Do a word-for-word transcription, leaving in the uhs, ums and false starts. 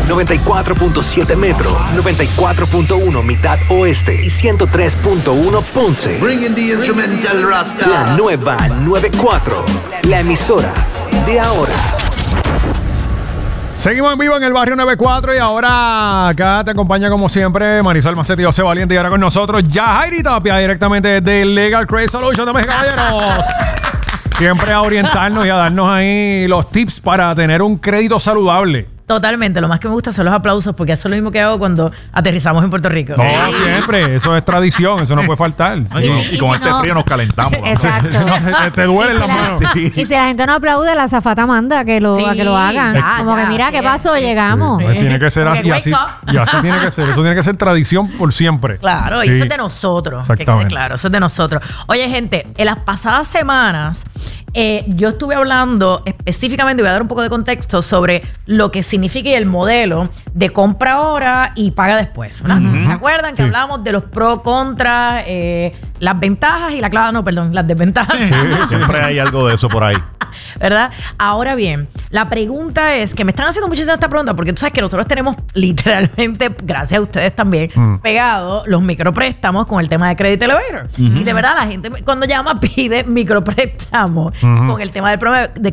noventa y cuatro punto siete Metro, noventa y cuatro punto uno Mitad Oeste y ciento tres punto uno Ponce. Bringing the instrumental Rasta. La nueva noventa y cuatro, la emisora de ahora. Seguimos en vivo en el barrio noventa y cuatro y ahora acá te acompaña como siempre Marisol Macetti y José Valiente y ahora con nosotros Yajairi Tapia directamente desde Legal Credit Solutions. Damas y caballeros, siempre a orientarnos y a darnos ahí los tips para tener un crédito saludable. Totalmente, lo más que me gusta son los aplausos porque eso es lo mismo que hago cuando aterrizamos en Puerto Rico. No, siempre, eso es tradición, eso no puede faltar. Sí, y, y, y con si este no, frío nos calentamos. Exacto. te, te duelen las manos. Sí. Y si la gente no aplaude, la azafata manda que lo, sí, a que lo hagan. Ya, Como ya, que mira, sí, ¿qué pasó? Sí. Llegamos. Sí. Pues tiene que ser así, así, y así tiene que ser. Eso tiene que ser tradición por siempre. Claro, y sí. eso es de nosotros. Exactamente. Claro, eso es de nosotros. Oye, gente, en las pasadas semanas eh, yo estuve hablando específicamente, voy a dar un poco de contexto sobre lo que significa y el modelo de compra ahora y paga después, ¿no? Uh-huh. ¿Se acuerdan que sí. hablábamos de los pros, contras, eh, las ventajas y la clave, no, perdón, las desventajas? Sí, siempre hay algo de eso por ahí. ¿Verdad? Ahora bien, la pregunta es que me están haciendo muchísimas esta pregunta porque tú sabes que nosotros tenemos literalmente, gracias a ustedes también, mm. pegados los micropréstamos con el tema de Credit Elevator. Uh-huh. Y de verdad la gente cuando llama pide micropréstamos uh-huh. con el tema del programa de